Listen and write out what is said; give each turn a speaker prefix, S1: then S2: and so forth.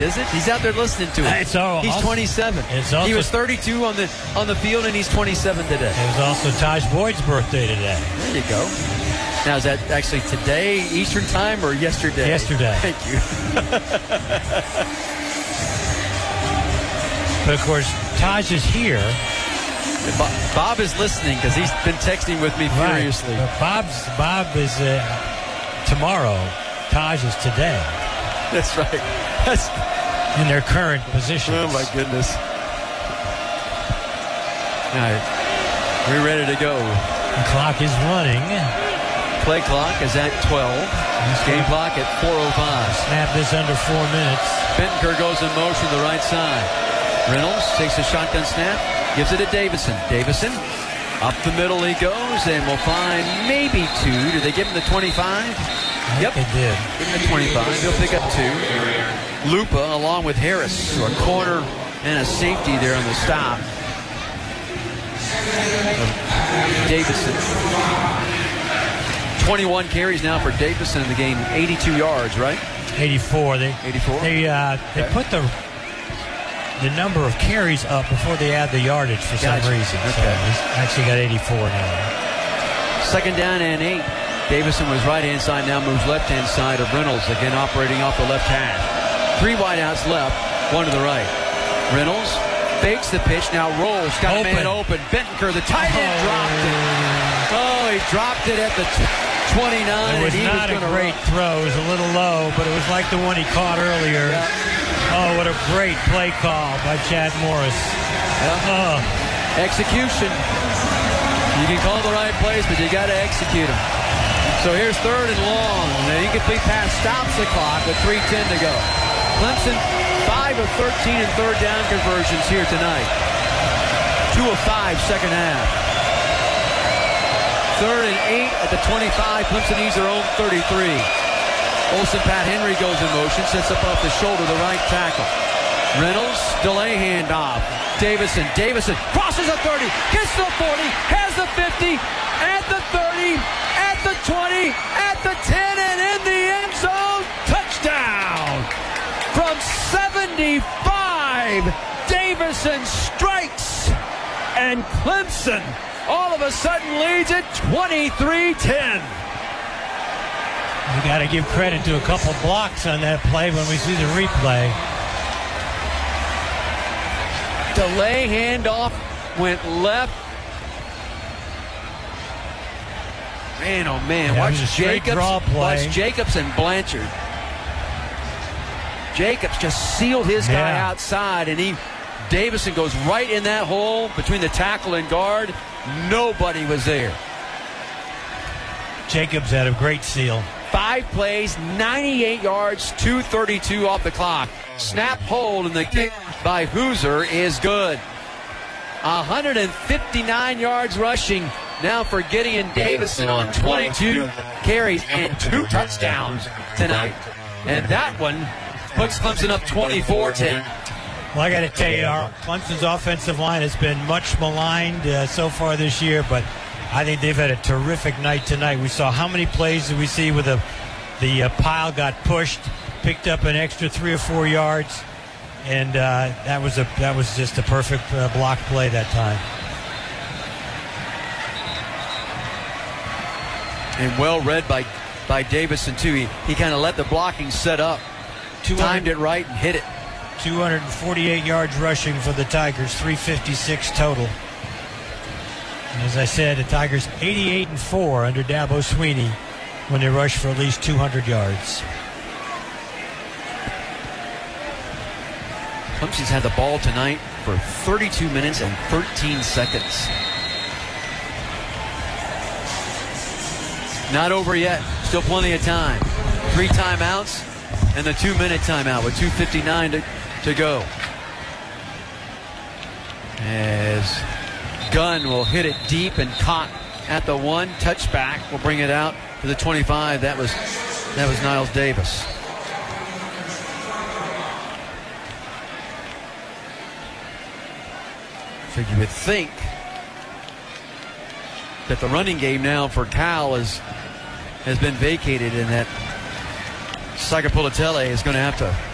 S1: Is it? He's out there listening to it. He's 27. He was 32 on the field, and he's 27 today.
S2: It was also Taj Boyd's birthday today.
S1: There you go. Now, is that actually today, Eastern time, or yesterday?
S2: Yesterday.
S1: Thank you.
S2: But, of course, Taj is here.
S1: Bob is listening because he's been texting with me furiously.
S2: Right. Bob is tomorrow. Taj is today.
S1: That's right.
S2: In their current positions.
S1: Oh, my goodness. All right. We're ready to go.
S2: The clock is running.
S1: Play clock is at 12. Game clock at 4:05.
S2: Snap this under 4 minutes.
S1: Bittenker goes in motion to the right side. Reynolds takes a shotgun snap. Gives it to Davison. Davison, up the middle he goes, and we'll find maybe 2. Did they give him the 25? Yep.
S2: They did.
S1: Give him the 25. He'll pick up 2. Lupa along with Harris. So a corner and a safety there on the stop. Davison. 21 carries now for Davison in the game. 82 yards, right?
S2: 84.
S1: 84?
S2: They put the number of carries up before they add the yardage for some reason.
S1: Okay.
S2: So he's actually got 84 now.
S1: Second down and 8. Davison was right-hand side, now moves left-hand side of Reynolds, again operating off the left half. 3 wideouts left, 1 to the right. Reynolds fakes the pitch, now rolls, got a man open. Bittenker, the tight end, dropped it. Oh, he dropped it at the 29.
S2: It was not a great throw. It was a little low, but it was like the one he caught earlier. Yeah. Oh, what a great play call by Chad Morris.
S1: Yeah. Execution. You can call the right plays, but you got to execute them. So here's 3rd and long. The incomplete pass stops the clock with 3:10 to go. Clemson, 5 of 13 in third down conversions here tonight. 2 of 5 second half. 3rd and 8 at the 25. Clemson needs their own 33. Olsen Pat Henry goes in motion, sets up off the shoulder, the right tackle. Reynolds, delay handoff. Davison crosses the 30, gets the 40, has the 50, at the 30, at the 20, at the 10, and in the end zone. Touchdown! From 75, Davison strikes, and Clemson all of a sudden leads it 23-10.
S2: We got to give credit to a couple blocks on that play when we see the replay.
S1: Delay handoff went left. Man, oh man, watch Jacobs and Blanchard. Jacobs just sealed his guy outside, and Davison goes right in that hole between the tackle and guard. Nobody was there.
S2: Jacobs had a great seal.
S1: 5 plays, 98 yards, 2:32 off the clock. Snap hold, and the kick by Hooser is good. 159 yards rushing now for Gideon Davison on 22 carries and 2 touchdowns tonight. And that one puts Clemson up 24-10.
S2: Well, I got to tell you, Clemson's offensive line has been much maligned so far this year, but I think they've had a terrific night tonight. We saw how many plays did we see with the pile got pushed, picked up an extra 3 or 4 yards, and that was just a perfect block play that time.
S1: And well read by Davison too. He kind of let the blocking set up, timed it right, and hit it.
S2: 248 yards rushing for the Tigers, 356 total. And as I said, the Tigers 88-4 under Dabo Swinney when they rush for at least 200 yards.
S1: Clemson's had the ball tonight for 32 minutes and 13 seconds. Not over yet. Still plenty of time. 3 timeouts and the 2-minute timeout with 2:59 to go. As Gunn will hit it deep and caught at the 1. Touchback will bring it out to the 25. That was Niles Davis. So you would think that the running game now for Cal has been vacated and that Sagapulatele is going to have to